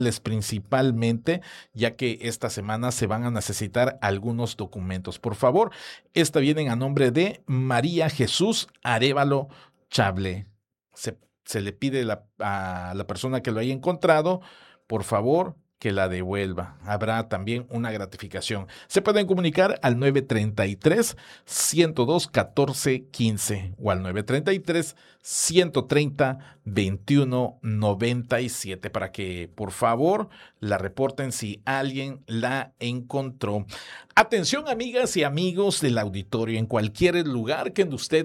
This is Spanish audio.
principalmente, ya que esta semana se van a necesitar algunos documentos. Por favor, esta viene a nombre de María Jesús Arévalo Chable. Se le pide a la persona que lo haya encontrado, por favor, que la devuelva. Habrá también una gratificación. Se pueden comunicar al 933-102-1415 o al 933-130-2197 para que, por favor, la reporten si alguien la encontró. Atención, amigas y amigos del auditorio, en cualquier lugar que usted